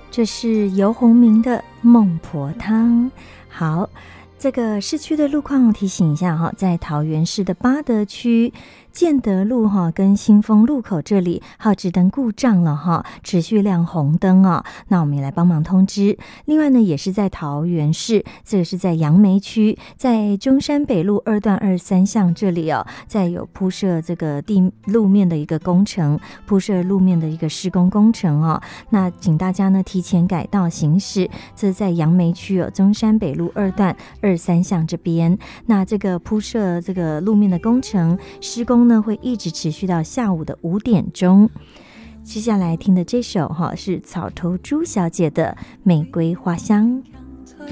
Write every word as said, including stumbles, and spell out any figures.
这是游鸿明的《孟婆汤》。好，这个市区的路况提醒一下哈，在桃园市的八德区建德路哈跟新丰路口这里号志灯故障了哈，持续亮红灯啊，那我们也来帮忙通知。另外呢，也是在桃园市，这个是在杨梅区，在中山北路二段二三巷这里哦，在有铺设这个地路面的一个工程，铺设路面的一个施工工程哦，那请大家呢提前改道行驶。这是在杨梅区哦，中山北路二段二三巷这边，那这个铺设这个路面的工程施工呢会一直持续到下午的五点钟。接下来听的这首哈是草头朱小姐的《玫瑰花香》。